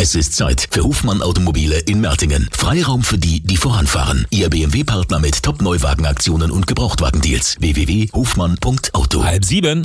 Es ist Zeit für Hofmann Automobile in Mertingen. Freiraum für die, die voranfahren. Ihr BMW-Partner mit Top-Neuwagenaktionen und Gebrauchtwagendeals. www.hofmann.auto. 6:30.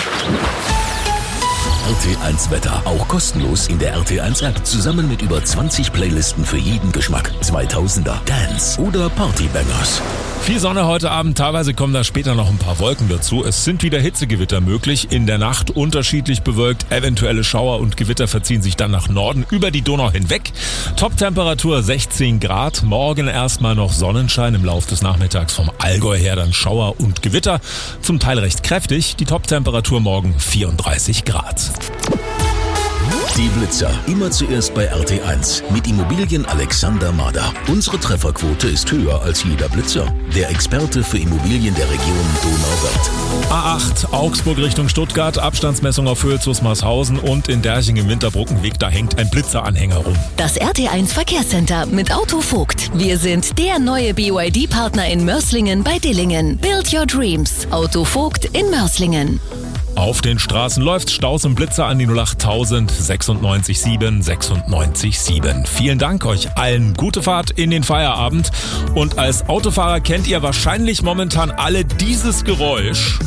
RT1 Wetter. Auch kostenlos in der RT1 App. Zusammen mit über 20 Playlisten für jeden Geschmack. 2000er, Dance oder Partybangers. Viel Sonne heute Abend, teilweise kommen da später noch ein paar Wolken dazu. Es sind wieder Hitzegewitter möglich. In der Nacht unterschiedlich bewölkt. Eventuelle Schauer und Gewitter verziehen sich dann nach Norden über die Donau hinweg. Top-Temperatur 16 Grad. Morgen erstmal noch Sonnenschein. Im Laufe des Nachmittags vom Allgäu her dann Schauer und Gewitter. Zum Teil recht kräftig. Die Top-Temperatur morgen 34 Grad. Die Blitzer. Immer zuerst bei RT1. Mit Immobilien Alexander Mader. Unsere Trefferquote ist höher als jeder Blitzer. Der Experte für Immobilien der Region Donauwörth. A8 Augsburg Richtung Stuttgart. Abstandsmessung auf Höhe Zusmarshausen und in Derching im Winterbrückenweg. Da hängt ein Blitzeranhänger rum. Das RT1 Verkehrscenter mit Autovogt. Wir sind der neue BYD-Partner in Mörslingen bei Dillingen. Build your dreams. Autovogt in Mörslingen. Auf den Straßen läuft Staus und Blitzer an die 08000 96 7 96 7. Vielen Dank euch allen. Gute Fahrt in den Feierabend. Und als Autofahrer kennt ihr wahrscheinlich momentan alle dieses Geräusch.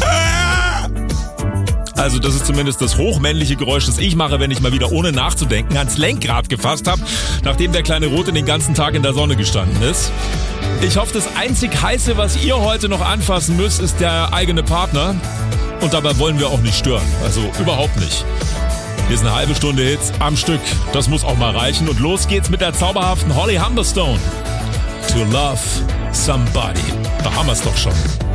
Also das ist zumindest das hochmännliche Geräusch, das ich mache, wenn ich mal wieder ohne nachzudenken ans Lenkrad gefasst habe, nachdem der kleine Rote den ganzen Tag in der Sonne gestanden ist. Ich hoffe, das einzig Heiße, was ihr heute noch anfassen müsst, ist der eigene Partner. Und dabei wollen wir auch nicht stören. Also überhaupt nicht. Hier ist eine halbe Stunde Hits am Stück. Das muss auch mal reichen. Und los geht's mit der zauberhaften Holly Humberstone. To Love Somebody. Da haben wir's doch schon.